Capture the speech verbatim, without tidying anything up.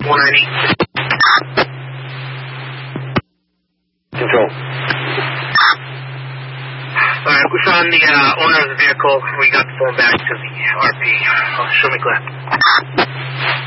one ninety. Control. Alright, we found the uh, owner of the vehicle. We got the phone back to the R P. Oh, show me glad.